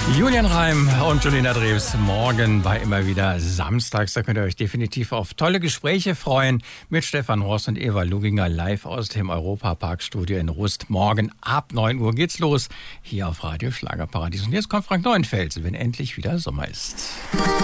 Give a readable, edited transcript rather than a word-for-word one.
Julian Reim und Julina Drews morgen bei immer wieder samstags. Da könnt ihr euch definitiv auf tolle Gespräche freuen mit Stefan Ross und Eva Luginger live aus dem Europa-Park-Studio in Rust. Morgen ab 9 Uhr geht's los hier auf Radio Schlagerparadies. Und jetzt kommt Frank Neuenfels, wenn endlich wieder Sommer ist.